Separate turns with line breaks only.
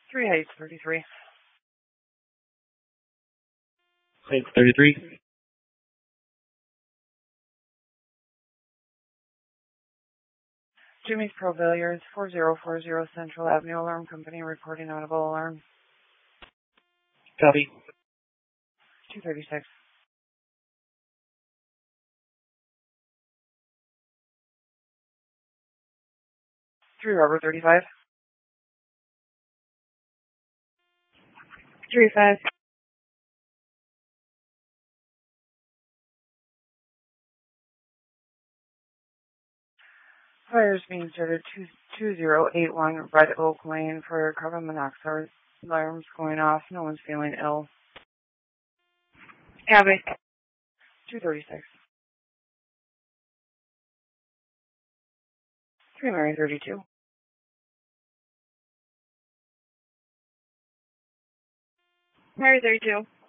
3 Heights 33.
Heights 33.
Jimmy's Provilliers, 4040 Central Avenue Alarm Company, reporting audible alarm.
Copy.
236. 3 Robert 35. 35. Fire is being started 2081 Red Oak Lane for carbon monoxide alarms going off. No one's feeling ill.
Copy.
236. 3 Mary 32.
Mary 32.